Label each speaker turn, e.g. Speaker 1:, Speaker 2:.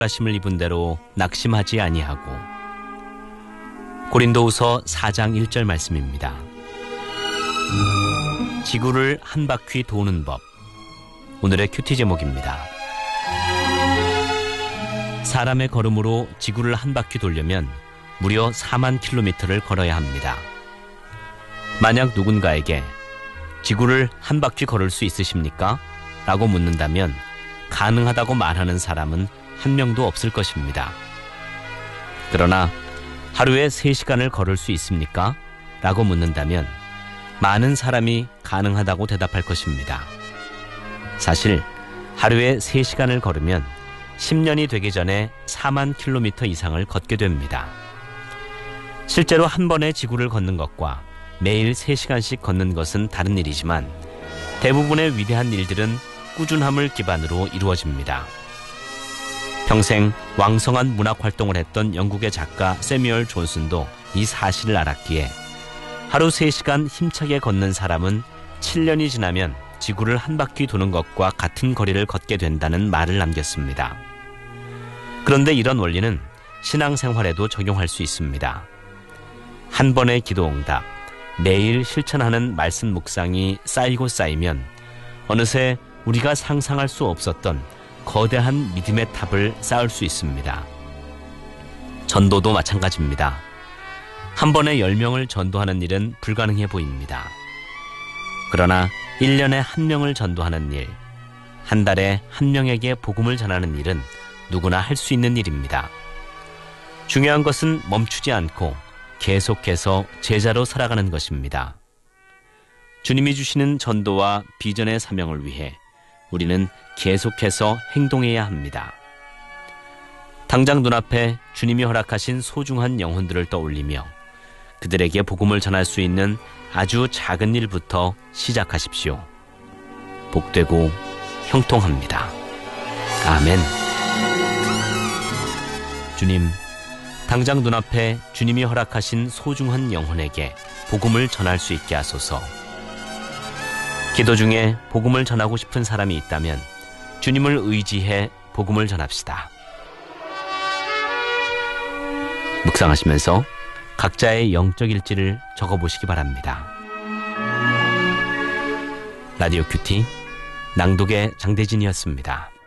Speaker 1: 가심을 입은 대로 낙심하지 아니하고. 고린도후서 4장 1절 말씀입니다. 지구를 한 바퀴 도는 법. 오늘의 큐티 제목입니다. 사람의 걸음으로 지구를 한 바퀴 돌려면 무려 4만 킬로미터를 걸어야 합니다. 만약 누군가에게 지구를 한 바퀴 걸을 수 있으십니까? 라고 묻는다면 가능하다고 말하는 사람은 한 명도 없을 것입니다. 그러나 하루에 3시간을 걸을 수 있습니까? 라고 묻는다면 많은 사람이 가능하다고 대답할 것입니다. 사실 하루에 3시간을 걸으면 10년이 되기 전에 4만 킬로미터 이상을 걷게 됩니다. 실제로 한 번에 지구를 걷는 것과 매일 3시간씩 걷는 것은 다른 일이지만 대부분의 위대한 일들은 꾸준함을 기반으로 이루어집니다. 평생 왕성한 문학 활동을 했던 영국의 작가 세뮤얼 존슨도 이 사실을 알았기에 하루 3시간 힘차게 걷는 사람은 7년이 지나면 지구를 한 바퀴 도는 것과 같은 거리를 걷게 된다는 말을 남겼습니다. 그런데 이런 원리는 신앙생활에도 적용할 수 있습니다. 한 번의 기도응답, 매일 실천하는 말씀 묵상이 쌓이고 쌓이면 어느새 우리가 상상할 수 없었던 거대한 믿음의 탑을 쌓을 수 있습니다. 전도도 마찬가지입니다. 한 번에 10명을 전도하는 일은 불가능해 보입니다. 그러나 1년에 1명을 전도하는 일, 한 달에 1명에게 복음을 전하는 일은 누구나 할 수 있는 일입니다. 중요한 것은 멈추지 않고 계속해서 제자로 살아가는 것입니다. 주님이 주시는 전도와 비전의 사명을 위해 우리는 계속해서 행동해야 합니다. 당장 눈앞에 주님이 허락하신 소중한 영혼들을 떠올리며 그들에게 복음을 전할 수 있는 아주 작은 일부터 시작하십시오. 복되고 형통합니다. 아멘. 주님, 당장 눈앞에 주님이 허락하신 소중한 영혼에게 복음을 전할 수 있게 하소서. 기도 중에 복음을 전하고 싶은 사람이 있다면 주님을 의지해 복음을 전합시다. 묵상하시면서 각자의 영적 일지를 적어보시기 바랍니다. 라디오 큐티 낭독의 장대진이었습니다.